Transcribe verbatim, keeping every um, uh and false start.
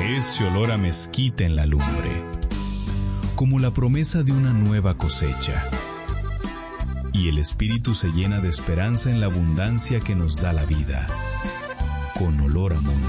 ese olor a mezquita en la lumbre, como la promesa de una nueva cosecha. Y el espíritu se llena de esperanza en la abundancia que nos da la vida, con olor a monte.